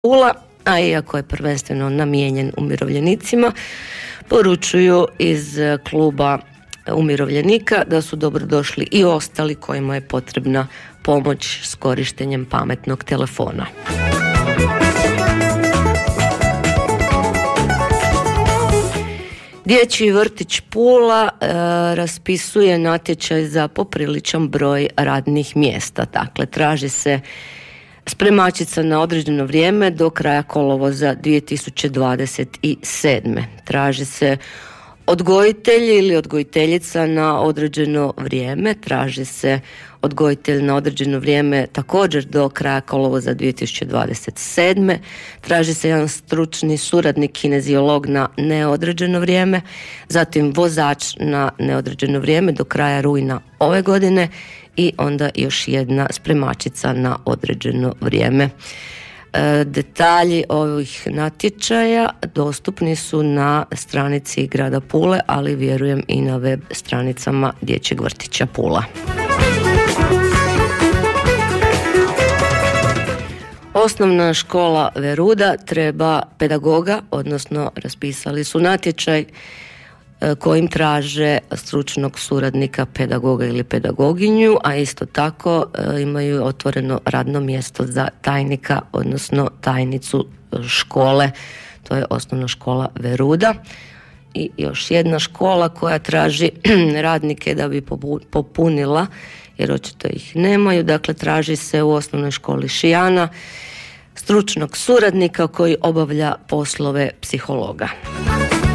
Pula, a iako je prvenstveno namijenjen umirovljenicima, poručuju iz kluba umirovljenika da su dobrodošli i ostali kojima je potrebna pomoć s korištenjem pametnog telefona. Dječji vrtić Pula raspisuje natječaj za popriličan broj radnih mjesta. Dakle, traži se spremačica na određeno vrijeme do kraja kolovoza 2027. Traži se odgojitelj ili odgojiteljica na određeno vrijeme, traži se odgojitelj na određeno vrijeme također do kraja kolovoza 2027. Traži se jedan stručni suradnik kineziolog na neodređeno vrijeme, zatim vozač na neodređeno vrijeme do kraja rujna ove godine i onda još jedna spremačica na određeno vrijeme. Detalji ovih natječaja dostupni su na stranici grada Pule, ali vjerujem i na web stranicama Dječjeg vrtića Pula. Osnovna škola Veruda treba pedagoga, odnosno raspisali su natječaj kojim traže stručnog suradnika pedagoga ili pedagoginju, a isto tako imaju otvoreno radno mjesto za tajnika, odnosno tajnicu škole. To je osnovna škola Veruda. I još jedna škola koja traži radnike da bi popunila, jer očito ih nemaju, dakle traži se u osnovnoj školi Šijana stručnog suradnika koji obavlja poslove psihologa.